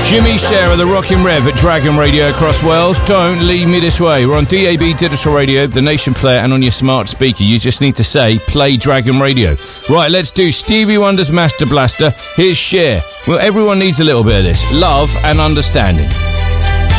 Jimmy Sarah, the Rockin' Rev at Dragon Radio across Wales. Don't leave me this way. We're on DAB Digital Radio, the Nation Player, and on your smart speaker. You just need to say, play Dragon Radio. Right, let's do Stevie Wonder's Master Blaster. Here's Cher. Well, everyone needs a little bit of this. Love and understanding.